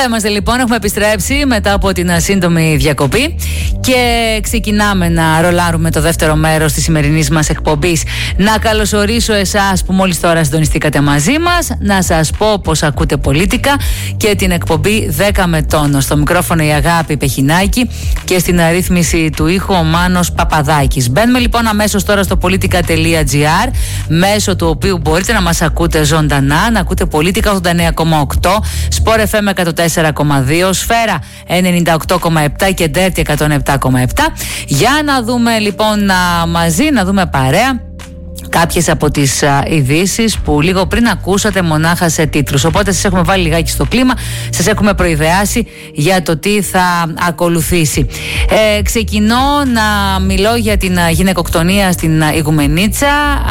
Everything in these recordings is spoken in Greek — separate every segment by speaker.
Speaker 1: είμαστε λοιπόν, έχουμε επιστρέψει μετά από την σύντομη διακοπή και ξεκινάμε να ρολάρουμε το δεύτερο μέρος της σημερινής μας εκπομπής. Να καλωσορίσω εσάς που μόλις τώρα συντονιστήκατε μαζί μας, να σας πω πως ακούτε Πολίτικα και την εκπομπή 10 με τόνο. Στο μικρόφωνο η Αγάπη Πεχινάκη και στην αρρύθμιση του ήχου ο Μάνος Παπαδάκης. Μπαίνουμε λοιπόν αμέσως τώρα στο politica.gr, μέσω του οποίου μπορείτε να μας ακούτε ζωντανά, να ακούτε Πολίτικα 89,8, Sport FM 104,2, Σφαίρα 98,7 και Ντέρτη 107,7. Για να δούμε λοιπόν μαζί, να δούμε παρέα κάποιες από τις ειδήσεις που λίγο πριν ακούσατε μονάχα σε τίτλους. Οπότε σας έχουμε βάλει λιγάκι στο κλίμα, σας έχουμε προειδεάσει για το τι θα ακολουθήσει. Ξεκινώ να μιλώ για την γυναικοκτονία στην Ιγουμενίτσα,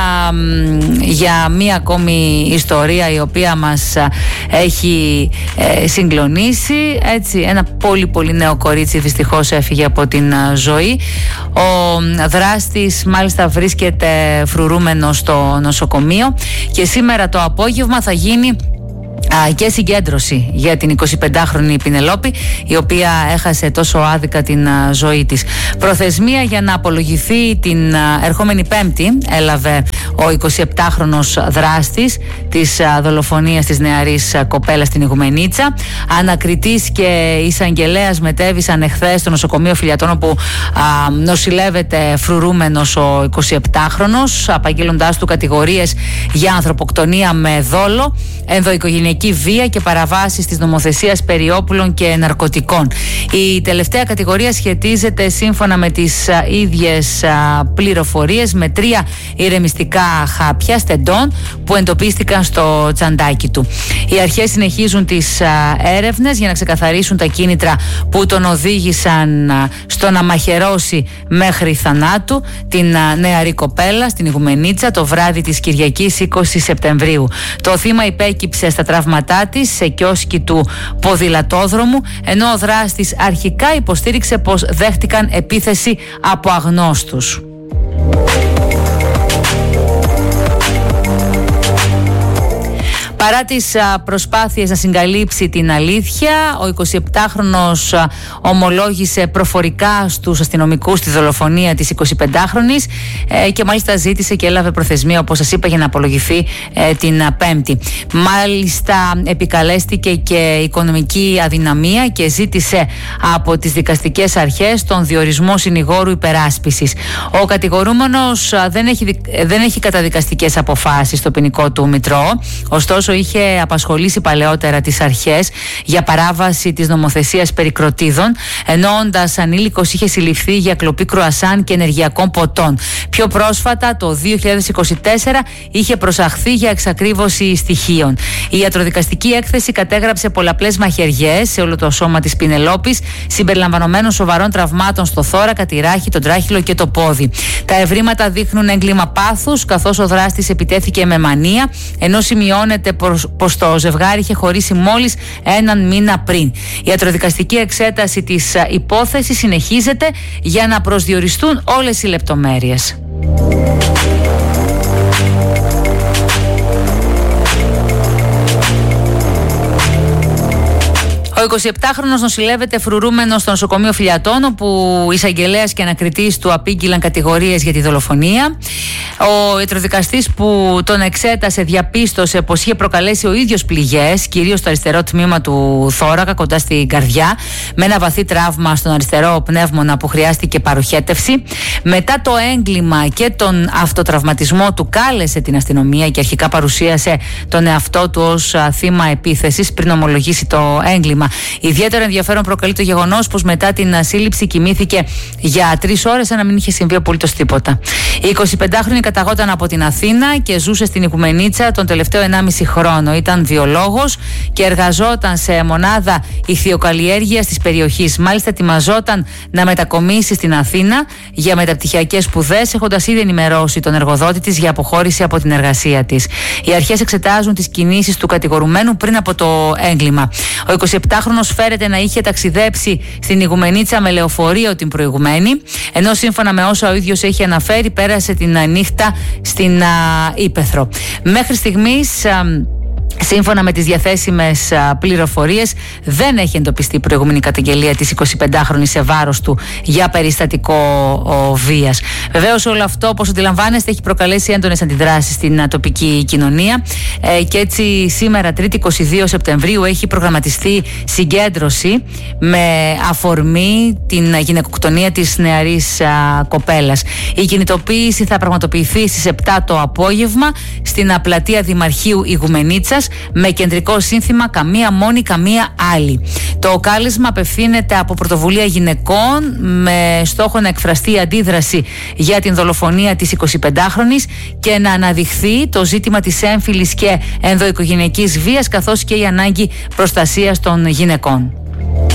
Speaker 1: για μία ακόμη ιστορία η οποία μας έχει συγκλονίσει. Έτσι, ένα πολύ νέο κορίτσι δυστυχώς έφυγε από την ζωή. Ο δράστης μάλιστα βρίσκεται φρουρούμενο στο νοσοκομείο και σήμερα το απόγευμα θα γίνει και συγκέντρωση για την 25χρονη Πινελόπη, η οποία έχασε τόσο άδικα την ζωή της. Προθεσμία για να απολογηθεί την ερχόμενη Πέμπτη έλαβε ο 27χρονος δράστης της δολοφονίας της νεαρής κοπέλας στην Ιγουμενίτσα. Ανακριτής και εισαγγελέας μετέβησαν εχθές στο νοσοκομείο Φιλιατών, όπου νοσηλεύεται φρουρούμενος ο 27χρονος, απαγγέλλοντάς του κατηγορίες για ανθρωποκτονία με δόλο, ενδοοικογενειακή βία και παραβάσεις της νομοθεσίας περί όπλων και ναρκωτικών. Η τελευταία κατηγορία σχετίζεται, σύμφωνα με τις ίδιες πληροφορίες, με 3 ηρεμιστικά χάπια στεντών που εντοπίστηκαν στο τσαντάκι του. Οι αρχές συνεχίζουν τις έρευνες για να ξεκαθαρίσουν τα κίνητρα που τον οδήγησαν στο να μαχαιρώσει μέχρι θανάτου την νεαρή κοπέλα στην Ιγουμενίτσα το βράδυ της Κυριακής 20 Σεπτεμβρίου. Το θύμα υπέκυψε στα τραύματά της σε κιόσκι του ποδηλατόδρομου, ενώ ο δράστης αρχικά υποστήριξε πως δέχτηκαν επίθεση από αγνώστους. Παρά τις προσπάθειες να συγκαλύψει την αλήθεια, ο 27χρονος ομολόγησε προφορικά στους αστυνομικούς τη δολοφονία της 25χρονης και μάλιστα ζήτησε και έλαβε προθεσμία, όπως σας είπα, για να απολογηθεί την Πέμπτη. Μάλιστα επικαλέστηκε και οικονομική αδυναμία και ζήτησε από τις δικαστικές αρχές τον διορισμό συνηγόρου υπεράσπισης. Ο κατηγορούμενος δεν έχει καταδικαστικές αποφάσεις στο ποινικό του μητρό, ωστόσο είχε απασχολήσει παλαιότερα τις αρχές για παράβαση της νομοθεσίας περί κροτίδων, ενώ όντας ανήλικος είχε συλληφθεί για κλοπή κρουασάν και ενεργειακών ποτών. Πιο πρόσφατα, το 2024, είχε προσαχθεί για εξακρίβωση στοιχείων. Η ιατροδικαστική έκθεση κατέγραψε πολλαπλές μαχαιριές σε όλο το σώμα της Πινελόπης, συμπεριλαμβανομένων σοβαρών τραυμάτων στο θώρακα, τη ράχη, τον τράχυλο και το πόδι. Τα ευρήματα δείχνουν έγκλημα πάθους, καθώς ο δράστης επιτέθηκε με μανία, ενώ σημειώνεται πως το ζευγάρι είχε χωρίσει μόλις 1 μήνα πριν. Η ιατροδικαστική εξέταση της υπόθεσης συνεχίζεται για να προσδιοριστούν όλες οι λεπτομέρειες. Ο 27χρονος νοσηλεύεται φρουρούμενος στο νοσοκομείο Φιλιατών, όπου εισαγγελέας και ανακριτής του απήγγειλαν κατηγορίες για τη δολοφονία. Ο ιατροδικαστής που τον εξέτασε διαπίστωσε πως είχε προκαλέσει ο ίδιος πληγές, κυρίως στο αριστερό τμήμα του θώρακα, κοντά στην καρδιά, με ένα βαθύ τραύμα στον αριστερό πνεύμονα που χρειάστηκε παροχέτευση. Μετά το έγκλημα και τον αυτοτραυματισμό του, κάλεσε την αστυνομία και αρχικά παρουσίασε τον εαυτό του ως θύμα επίθεσης πριν ομολογήσει το έγκλημα. Ιδιαίτερο ενδιαφέρον προκαλεί το γεγονός πως μετά την σύλληψη κοιμήθηκε για 3 ώρες σαν να μην είχε συμβεί απολύτως τίποτα. Η 25χρονη καταγόταν από την Αθήνα και ζούσε στην Ιγουμενίτσα τον τελευταίο 1,5 χρόνο. Ήταν βιολόγος και εργαζόταν σε μονάδα ηχθειοκαλλιέργειας της περιοχής. Μάλιστα ετοιμαζόταν να μετακομίσει στην Αθήνα για μεταπτυχιακές σπουδές, έχοντας ήδη ενημερώσει τον εργοδότη της για αποχώρηση από την εργασία της. Οι αρχές εξετάζουν τις κινήσεις του κατηγορουμένου πριν από το έγκλημα. Ο 27χρονος φέρεται να είχε ταξιδέψει στην Ιγουμενίτσα με λεωφορείο την προηγουμένη, ενώ σύμφωνα με όσα ο ίδιος έχει αναφέρει, πέρασε την νύχτα στην Ύπαιθρο. Μέχρι στιγμής Σύμφωνα με τις διαθέσιμες πληροφορίες, δεν έχει εντοπιστεί προηγούμενη καταγγελία της 25χρονης σε βάρος του για περιστατικό βίας. Βεβαίως, όλο αυτό, όπως αντιλαμβάνεστε, έχει προκαλέσει έντονες αντιδράσεις στην τοπική κοινωνία και έτσι σήμερα, 3η 22 Σεπτεμβρίου, έχει προγραμματιστεί συγκέντρωση με αφορμή την γυναικοκτονία της νεαρής κοπέλας. Η κινητοποίηση θα πραγματοποιηθεί στις 7 το απόγευμα στην πλατεία Δημαρχείου Ιγουμενίτσας, με κεντρικό σύνθημα «Καμία μόνη, καμία άλλη». Το κάλεσμα απευθύνεται από πρωτοβουλία γυναικών με στόχο να εκφραστεί η αντίδραση για την δολοφονία της 25χρονης και να αναδειχθεί το ζήτημα της έμφυλης και ενδοοικογενειακής βίας, καθώς και η ανάγκη προστασίας των γυναικών.